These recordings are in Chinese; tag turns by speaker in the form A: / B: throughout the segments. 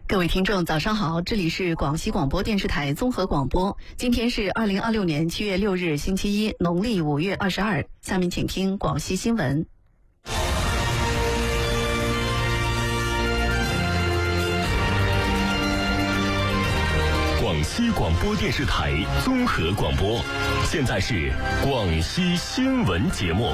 A: 各位听众早上好，这里是广西广播电视台综合广播。今天是2026年7月6日星期一，农历5月22。下面请听广西新闻。
B: 广西广播电视台综合广播，现在是广西新闻节目。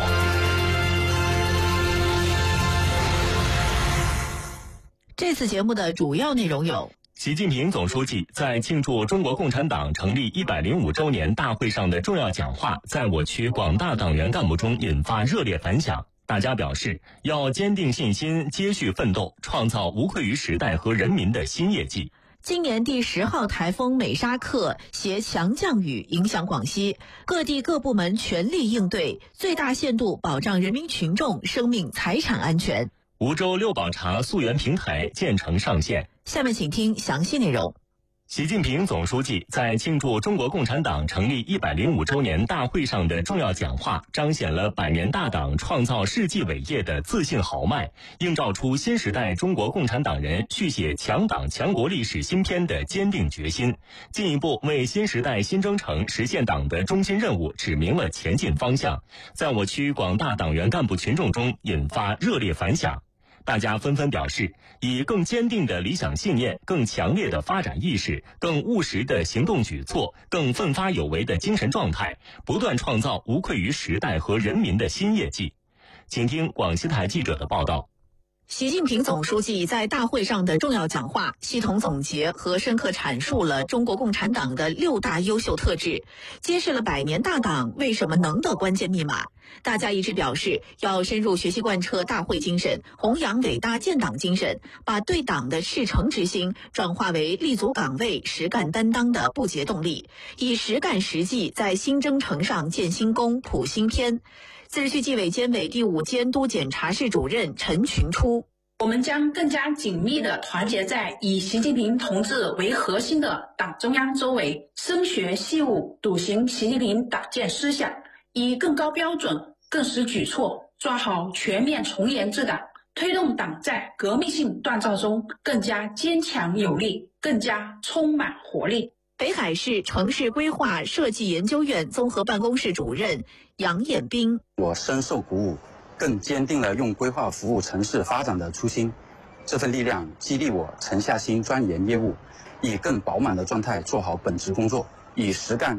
A: 这次节目的主要内容有：
B: 习近平总书记在庆祝中国共产党成立105周年大会上的重要讲话，在我区广大党员干部中引发热烈反响。大家表示，要坚定信心，接续奋斗，创造无愧于时代和人民的新业绩。
A: 今年第10号台风美沙克携强降雨影响广西，各地各部门全力应对，最大限度保障人民群众生命财产安全。
B: 梧州六宝茶溯源平台建成上线。
A: 下面请听详细内容。
B: 习近平总书记在庆祝中国共产党成立105周年大会上的重要讲话，彰显了百年大党创造世纪伟业的自信豪迈，映照出新时代中国共产党人续写强党强国历史新篇的坚定决心，进一步为新时代新征程实现党的中心任务指明了前进方向，在我区广大党员干部群众中引发热烈反响。大家纷纷表示，以更坚定的理想信念、更强烈的发展意识、更务实的行动举措、更奋发有为的精神状态，不断创造无愧于时代和人民的新业绩。请听广西台记者的报道。
A: 习近平总书记在大会上的重要讲话，系统总结和深刻阐述了中国共产党的6大优秀特质，揭示了百年大党为什么能的关键密码。大家一致表示，要深入学习贯彻大会精神，弘扬伟大建党精神，把对党的赤诚之心转化为立足岗位、实干担当的不竭动力，以实干实绩在新征程上建新功、谱新篇。自治区纪委监委第5监督检查室主任陈群初：
C: 我们将更加紧密地团结在以习近平同志为核心的党中央周围，深学细悟，笃行习近平党建思想，以更高标准、更实举措，抓好全面从严治党，推动党在革命性锻造中更加坚强有力，更加充满活力。
A: 北海市城市规划设计研究院综合办公室主任杨彦斌：
D: 我深受鼓舞，更坚定了用规划服务城市发展的初心。这份力量激励我沉下心钻研业务，以更饱满的状态做好本职工作，以实干